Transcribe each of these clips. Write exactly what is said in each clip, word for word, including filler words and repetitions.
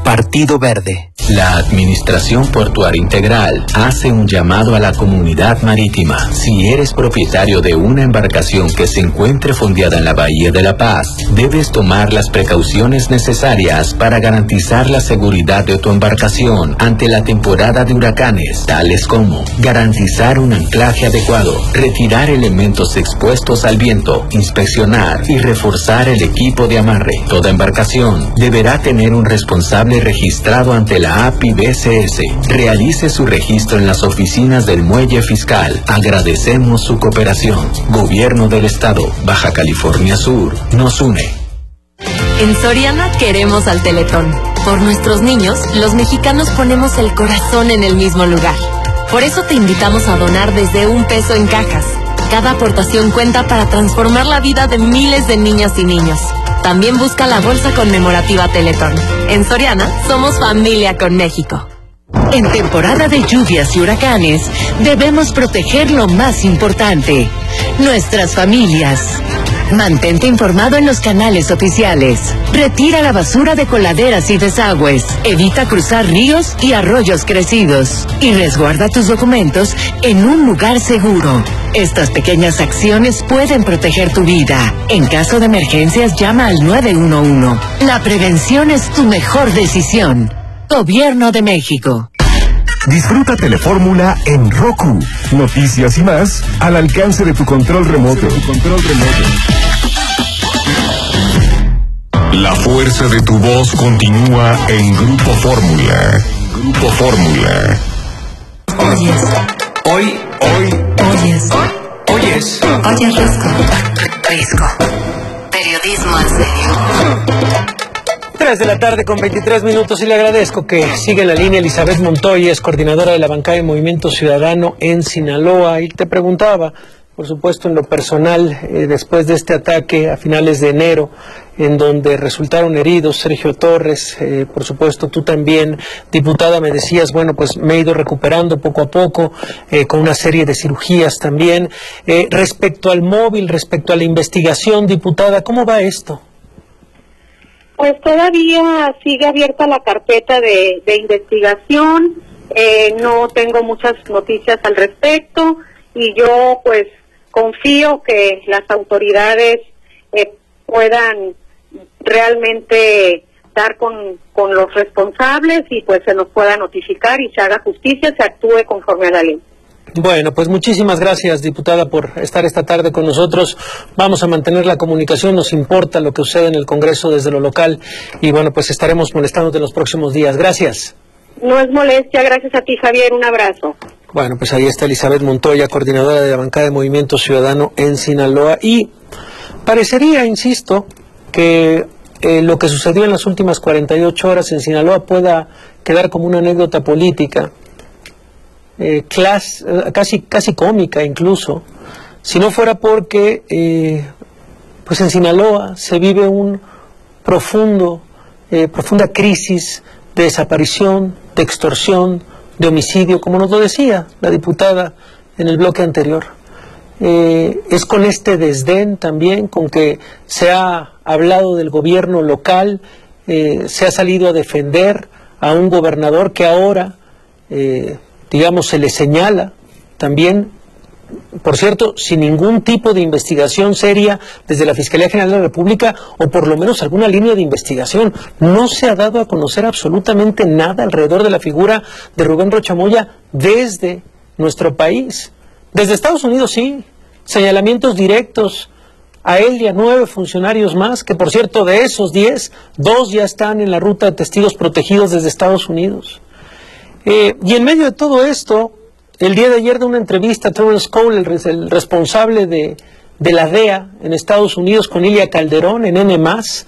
Partido Verde. La Administración Portuaria Integral hace un llamado a la comunidad marítima. Si eres propietario de una embarcación que se encuentre fondeada en la Bahía de La Paz, debes tomar las precauciones necesarias para garantizar la seguridad de tu embarcación ante la temporada de huracanes, tales como garantizar un anclaje adecuado, retirar elementos expuestos al viento, inspeccionar y reforzar el equipo de amarre. Toda embarcación deberá tener un responsable registrado ante la A P I B C S. Realice su registro en las oficinas del Muelle Fiscal. Agradecemos su cooperación. Gobierno del Estado, Baja California Sur, nos une. En Soriana queremos al Teletón. Por nuestros niños, los mexicanos ponemos el corazón en el mismo lugar. Por eso te invitamos a donar desde un peso en cajas. Cada aportación cuenta para transformar la vida de miles de niñas y niños. También busca la bolsa conmemorativa Teletón. En Soriana, somos familia con México. En temporada de lluvias y huracanes, debemos proteger lo más importante, nuestras familias. Mantente informado en los canales oficiales. Retira la basura de coladeras y desagües. Evita cruzar ríos y arroyos crecidos. Y resguarda tus documentos en un lugar seguro. Estas pequeñas acciones pueden proteger tu vida. En caso de emergencias, llama al nueve uno uno. La prevención es tu mejor decisión. Gobierno de México. Disfruta Telefórmula en Roku. Noticias y más al alcance de tu control remoto. Tu control remoto. La fuerza de tu voz continúa en Grupo Fórmula. Grupo Fórmula. Oyes. Hoy, hoy. Oyes. Oyes. Oyes Risco. Risco. Periodismo en serio. tres de la tarde con veintitrés minutos y le agradezco que siga en la línea Elizabeth Montoya, es coordinadora de la bancada de Movimiento Ciudadano en Sinaloa, y te preguntaba, por supuesto en lo personal, eh, después de este ataque a finales de enero, en donde resultaron heridos Sergio Torres, eh, por supuesto tú también, diputada, me decías, bueno, pues me he ido recuperando poco a poco, eh, con una serie de cirugías también. Eh, respecto al móvil, respecto a la investigación, diputada, ¿cómo va esto? Pues todavía sigue abierta la carpeta de, de investigación, eh, no tengo muchas noticias al respecto y yo pues confío que las autoridades eh, puedan realmente dar con, con los responsables y pues se nos pueda notificar y se haga justicia, se actúe conforme a la ley. Bueno, pues muchísimas gracias, diputada, por estar esta tarde con nosotros. Vamos a mantener la comunicación, nos importa lo que sucede en el Congreso desde lo local y bueno, pues estaremos molestándote en los próximos días. Gracias. No es molestia, gracias a ti, Javier, un abrazo. Bueno, pues ahí está Elizabeth Montoya, coordinadora de la bancada de Movimiento Ciudadano en Sinaloa, y parecería, insisto, que eh, lo que sucedió en las últimas cuarenta y ocho horas en Sinaloa pueda quedar como una anécdota política. Eh, clas, casi casi cómica incluso, si no fuera porque eh, pues en Sinaloa se vive un profundo eh, profunda crisis de desaparición, de extorsión, de homicidio, como nos lo decía la diputada en el bloque anterior. Eh, es con este desdén también con que se ha hablado del gobierno local, eh, se ha salido a defender a un gobernador que ahora eh, digamos, se le señala también, por cierto, sin ningún tipo de investigación seria desde la Fiscalía General de la República, o por lo menos alguna línea de investigación. No se ha dado a conocer absolutamente nada alrededor de la figura de Rubén Rocha Moya desde nuestro país. Desde Estados Unidos sí, señalamientos directos a él y a nueve funcionarios más, que por cierto de esos diez, dos ya están en la ruta de testigos protegidos desde Estados Unidos. Eh, y en medio de todo esto, el día de ayer de una entrevista, Terrence Cole, el, el responsable de, de la D E A en Estados Unidos, con Ilia Calderón en N más,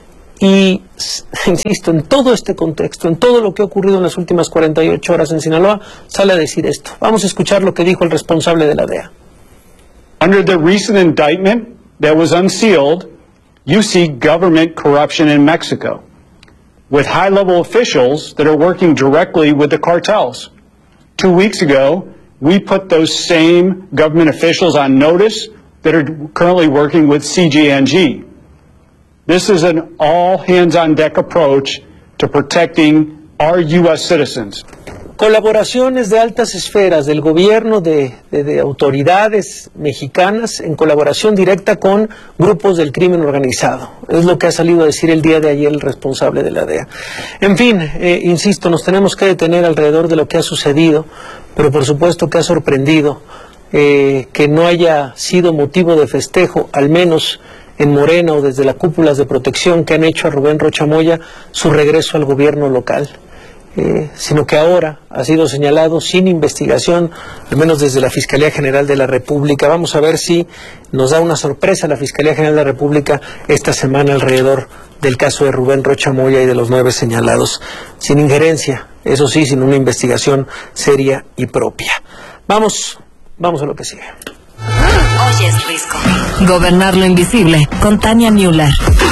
y insisto, en todo este contexto, en todo lo que ha ocurrido en las últimas cuarenta y ocho horas en Sinaloa, sale a decir esto. Vamos a escuchar lo que dijo el responsable de la D E A. Under the recent indictment that was unsealed, you see government corruption in Mexico, with high-level officials that are working directly with the cartels. Two weeks ago, we put those same government officials on notice that are currently working with C G N G. This is an all-hands-on-deck approach to protecting our U S citizens. Colaboraciones de altas esferas del gobierno, de, de, de autoridades mexicanas, en colaboración directa con grupos del crimen organizado. Es lo que ha salido a decir el día de ayer el responsable de la D E A. En fin, eh, insisto, nos tenemos que detener alrededor de lo que ha sucedido, pero por supuesto que ha sorprendido eh, que no haya sido motivo de festejo, al menos en Morena o desde las cúpulas de protección que han hecho a Rubén Rocha Moya su regreso al gobierno local. Eh, sino que ahora ha sido señalado sin investigación, al menos desde la Fiscalía General de la República. Vamos a ver si nos da una sorpresa la Fiscalía General de la República esta semana alrededor del caso de Rubén Rocha Moya y de los nueve señalados, sin injerencia, eso sí, sin una investigación seria y propia. Vamos, vamos a lo que sigue. Hoy es Risco. Gobernar lo invisible, con Tania Müller.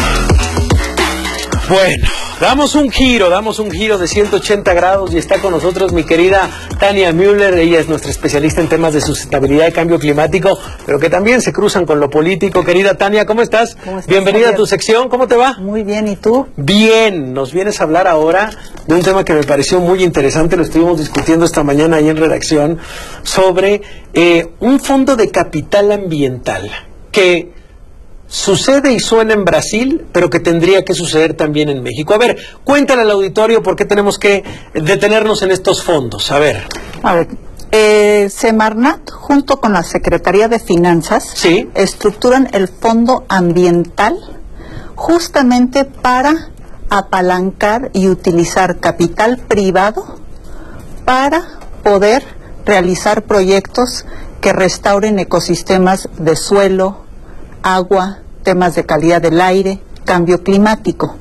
Bueno, damos un giro, damos un giro de ciento ochenta grados y está con nosotros mi querida Tania Müller. Ella es nuestra especialista en temas de sustentabilidad y cambio climático, pero que también se cruzan con lo político. Querida Tania, ¿cómo estás? ¿Cómo estás, Bienvenida Javier? A tu sección, ¿cómo te va? Muy bien, ¿y tú? Bien, nos vienes a hablar ahora de un tema que me pareció muy interesante, lo estuvimos discutiendo esta mañana ahí en redacción, sobre eh, un fondo de capital ambiental que sucede y suena en Brasil, pero que tendría que suceder también en México. A ver, cuéntale al auditorio por qué tenemos que detenernos en estos fondos. A ver. A ver, eh, Semarnat, junto con la Secretaría de Finanzas, sí, estructuran el Fondo Ambiental justamente para apalancar y utilizar capital privado para poder realizar proyectos que restauren ecosistemas de suelo, agua, temas de calidad del aire, cambio climático.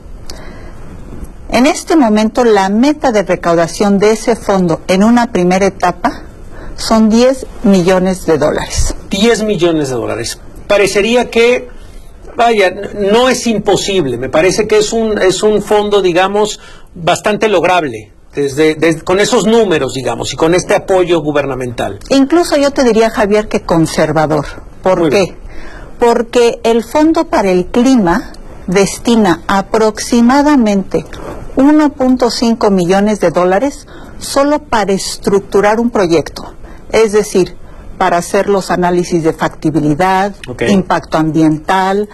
En este momento, la meta de recaudación de ese fondo en una primera etapa son diez millones de dólares. diez millones de dólares. Parecería que, vaya, no es imposible. Me parece que es un, es un fondo, digamos, bastante lograble. Desde, desde, con esos números, digamos, y con este apoyo gubernamental. Incluso yo te diría, Javier, que conservador. ¿Por Muy qué? bien. Porque el Fondo para el Clima destina aproximadamente uno punto cinco millones de dólares solo para estructurar un proyecto, es decir, para hacer los análisis de factibilidad, okay, impacto ambiental,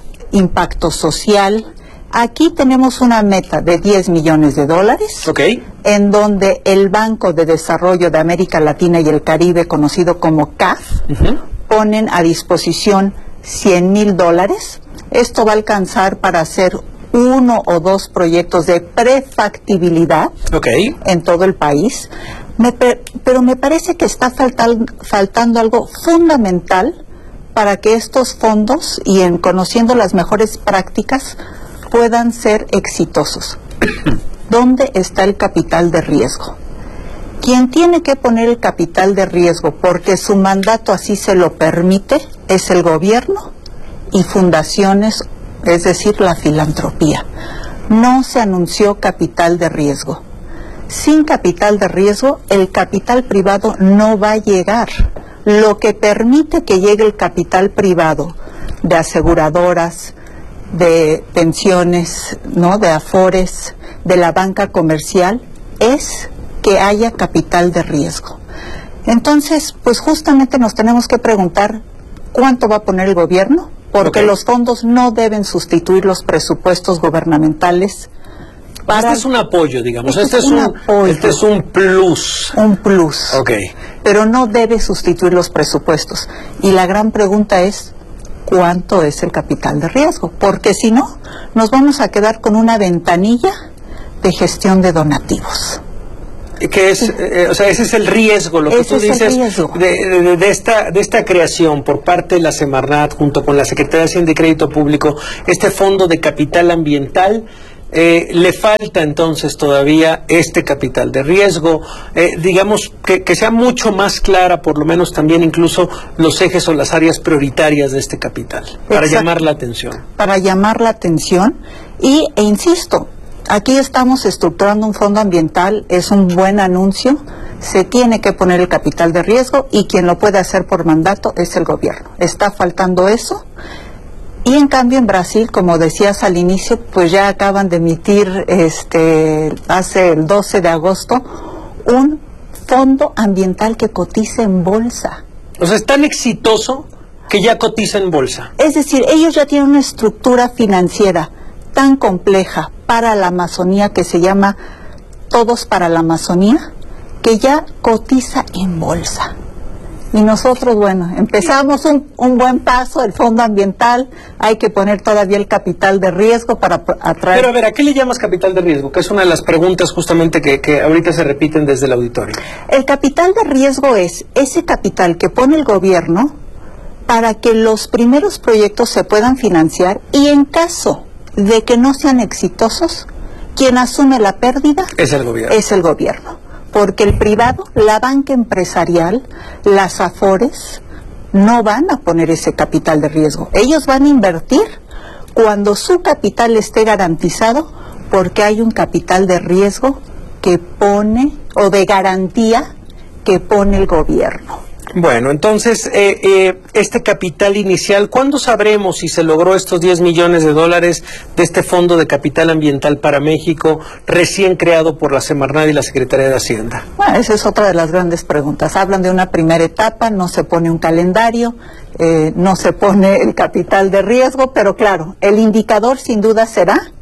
impacto social. Aquí tenemos una meta de diez millones de dólares, okay, en donde el Banco de Desarrollo de América Latina y el Caribe, conocido como C A F, uh-huh, ponen a disposición cien mil dólares. Esto va a alcanzar para hacer uno o dos proyectos de prefactibilidad, okay, en todo el país. Me, pero me parece que está faltal, faltando algo fundamental para que estos fondos, y en conociendo las mejores prácticas, puedan ser exitosos. ¿Dónde está el capital de riesgo? Quien tiene que poner el capital de riesgo, porque su mandato así se lo permite, es el gobierno y fundaciones, es decir, la filantropía. No se anunció capital de riesgo. Sin capital de riesgo, el capital privado no va a llegar. Lo que permite que llegue el capital privado de aseguradoras, de pensiones, ¿no?, de afores, de la banca comercial, es que haya capital de riesgo. Entonces, pues justamente nos tenemos que preguntar cuánto va a poner el gobierno, porque okay, los fondos no deben sustituir los presupuestos gubernamentales. Para... Este es un apoyo, digamos, este, este es, es un, un apoyo, este es un plus. Un plus. Okay. Pero no debe sustituir los presupuestos. Y la gran pregunta es, ¿cuánto es el capital de riesgo? Porque si no, nos vamos a quedar con una ventanilla de gestión de donativos. Que es, eh, o sea, ese es el riesgo, lo que ese tú dices de, de, de, esta, de esta creación por parte de la Semarnat junto con la Secretaría de Hacienda y Crédito Público, este fondo de capital ambiental. Eh, le falta entonces todavía este capital de riesgo, eh, digamos que, que sea mucho más clara, por lo menos también incluso los ejes o las áreas prioritarias de este capital, para Exacto. llamar la atención. Para llamar la atención y, e insisto, aquí estamos estructurando un fondo ambiental, es un buen anuncio, se tiene que poner el capital de riesgo y quien lo puede hacer por mandato es el gobierno. Está faltando eso. Y en cambio en Brasil, como decías al inicio, pues ya acaban de emitir este hace el doce de agosto un fondo ambiental que cotiza en bolsa. O sea, es tan exitoso que ya cotiza en bolsa. Es decir, ellos ya tienen una estructura financiera tan compleja para la Amazonía que se llama Todos para la Amazonía, que ya cotiza en bolsa. Y nosotros, bueno, empezamos un, un buen paso, el fondo ambiental, hay que poner todavía el capital de riesgo para atraer... Pero a ver, ¿a qué le llamas capital de riesgo? Que es una de las preguntas justamente que, que ahorita se repiten desde el auditorio. El capital de riesgo es ese capital que pone el gobierno para que los primeros proyectos se puedan financiar y en caso de que no sean exitosos, quien asume la pérdida es el gobierno. Es el gobierno. Porque el privado, la banca empresarial, las AFORES, no van a poner ese capital de riesgo. Ellos van a invertir cuando su capital esté garantizado, porque hay un capital de riesgo que pone, o de garantía, que pone el gobierno. Bueno, entonces, eh, eh, este capital inicial, ¿cuándo sabremos si se logró estos diez millones de dólares de este Fondo de Capital Ambiental para México, recién creado por la Semarnat y la Secretaría de Hacienda? Bueno, esa es otra de las grandes preguntas. Hablan de una primera etapa, no se pone un calendario, eh, no se pone el capital de riesgo, pero claro, el indicador sin duda será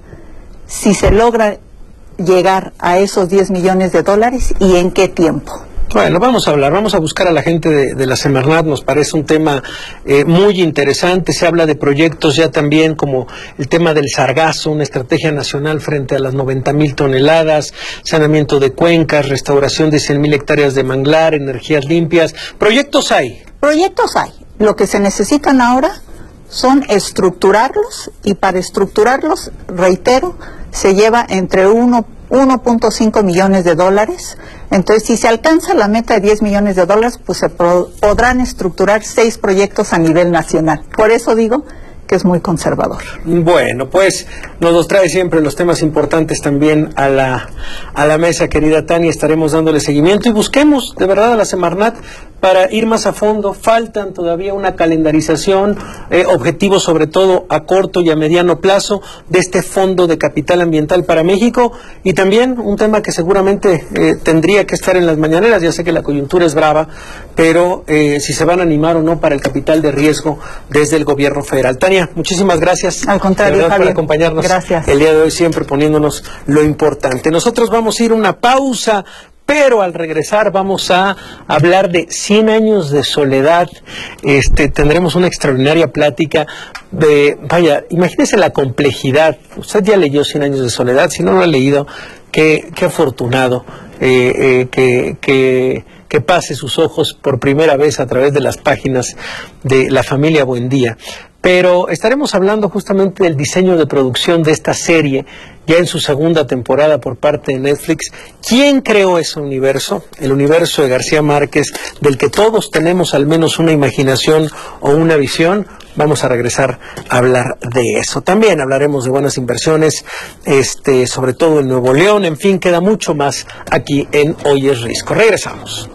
si se logra llegar a esos diez millones de dólares y en qué tiempo. Bueno, vamos a hablar, vamos a buscar a la gente de, de la Semarnat, nos parece un tema eh, muy interesante. Se habla de proyectos ya también como el tema del sargazo, una estrategia nacional frente a las noventa mil toneladas, saneamiento de cuencas, restauración de cien mil hectáreas de manglar, energías limpias. ¿Proyectos hay? Proyectos hay. Lo que se necesitan ahora son estructurarlos, y para estructurarlos, reitero, se lleva entre uno punto cinco millones de dólares. Entonces, si se alcanza la meta de diez millones de dólares, pues se pro- podrán estructurar seis proyectos a nivel nacional. Por eso digo que es muy conservador. Bueno, pues nos los trae siempre los temas importantes también a la, a la mesa, querida Tania. Estaremos dándole seguimiento y busquemos de verdad a la Semarnat para ir más a fondo. Faltan todavía una calendarización, eh, objetivos sobre todo a corto y a mediano plazo de este Fondo de Capital Ambiental para México, y también un tema que seguramente eh, tendría que estar en las mañaneras. Ya sé que la coyuntura es brava, pero eh, si se van a animar o no para el capital de riesgo desde el gobierno federal. Tania, muchísimas gracias. Al contrario, de verdad, Javier, por acompañarnos gracias. El día de hoy, siempre poniéndonos lo importante. Nosotros vamos a ir a una pausa, pero al regresar vamos a hablar de cien años de soledad. Este, tendremos una extraordinaria plática de, vaya, imagínese la complejidad. Usted ya leyó cien años de soledad, si no lo ha leído, qué, qué afortunado eh, eh, que, que, que pase sus ojos por primera vez a través de las páginas de La Familia Buendía. Pero estaremos hablando justamente del diseño de producción de esta serie, ya en su segunda temporada por parte de Netflix. ¿Quién creó ese universo? El universo de García Márquez, del que todos tenemos al menos una imaginación o una visión. Vamos a regresar a hablar de eso. También hablaremos de buenas inversiones, este, sobre todo en Nuevo León. En fin, queda mucho más aquí en Hoy es Risco. Regresamos.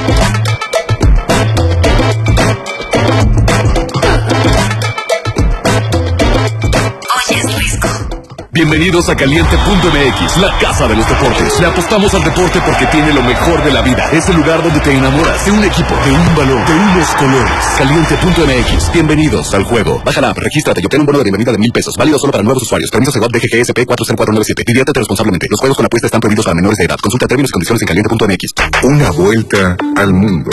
Bienvenidos a Caliente punto M X, la casa de los deportes. Le apostamos al deporte porque tiene lo mejor de la vida. Es el lugar donde te enamoras de un equipo, de un balón, de unos colores. Caliente punto M X, bienvenidos al juego. Baja la app, regístrate y obtén un bono de bienvenida de mil pesos, válido solo para nuevos usuarios. Permiso Segov D G G S P cuatro cero cuatro nueve siete. Diviértete responsablemente. Los juegos con apuesta están prohibidos para menores de edad. Consulta términos y condiciones en caliente punto M X. Una vuelta al mundo.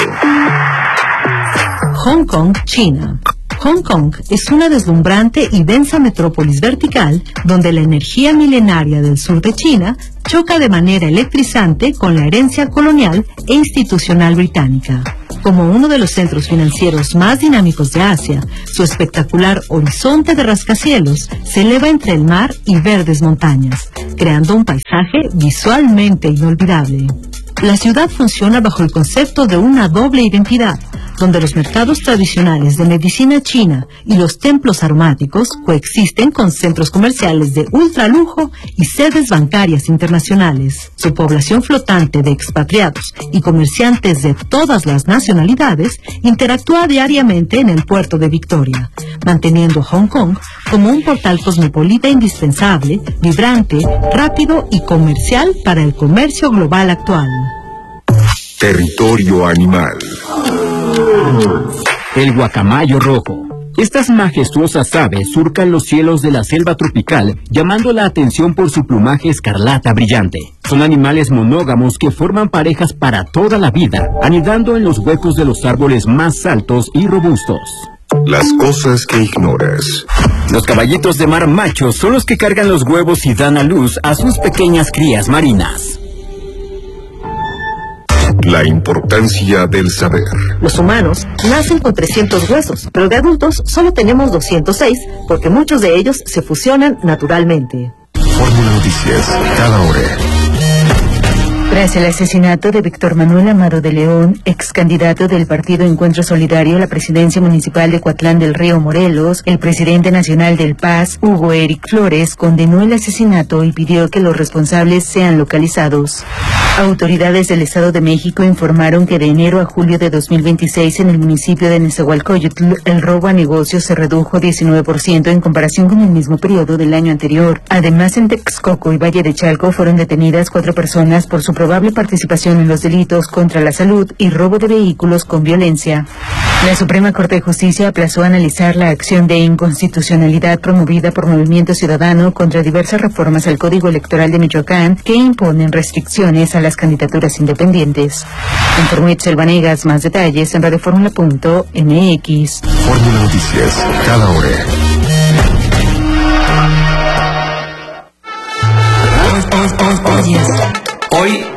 Hong Kong, China. Hong Kong es una deslumbrante y densa metrópolis vertical donde la energía milenaria del sur de China choca de manera electrizante con la herencia colonial e institucional británica. Como uno de los centros financieros más dinámicos de Asia, su espectacular horizonte de rascacielos se eleva entre el mar y verdes montañas, creando un paisaje visualmente inolvidable. La ciudad funciona bajo el concepto de una doble identidad, donde los mercados tradicionales de medicina china y los templos aromáticos coexisten con centros comerciales de ultralujo y sedes bancarias internacionales. Su población flotante de expatriados y comerciantes de todas las nacionalidades interactúa diariamente en el puerto de Victoria, manteniendo Hong Kong como un portal cosmopolita indispensable, vibrante, rápido y comercial para el comercio global actual. Territorio animal. El guacamayo rojo. Estas majestuosas aves surcan los cielos de la selva tropical, llamando la atención por su plumaje escarlata brillante. Son animales monógamos que forman parejas para toda la vida, anidando en los huecos de los árboles más altos y robustos. Las cosas que ignoras. Los caballitos de mar machos son los que cargan los huevos y dan a luz a sus pequeñas crías marinas. La importancia del saber. Los humanos nacen con trescientos huesos, pero de adultos solo tenemos doscientos seis, porque muchos de ellos se fusionan naturalmente. Fórmula Noticias, cada hora. Tras el asesinato de Víctor Manuel Amado de León, ex candidato del Partido Encuentro Solidario a la presidencia municipal de Coatlán del Río, Morelos, el presidente nacional del P A S, Hugo Eric Flores, condenó el asesinato y pidió que los responsables sean localizados. Autoridades del Estado de México informaron que de enero a julio de dos mil veintiséis en el municipio de Nezahualcóyotl, el robo a negocios se redujo diecinueve por ciento en comparación con el mismo periodo del año anterior. Además, en Texcoco y Valle de Chalco fueron detenidas cuatro personas por su probable participación en los delitos contra la salud y robo de vehículos con violencia. La Suprema Corte de Justicia aplazó analizar la acción de inconstitucionalidad promovida por Movimiento Ciudadano contra diversas reformas al Código Electoral de Michoacán que imponen restricciones a las candidaturas independientes. Informó Itzel Vanegas. Más detalles en radioformula punto m x. Fórmula Noticias, cada hora. Hoy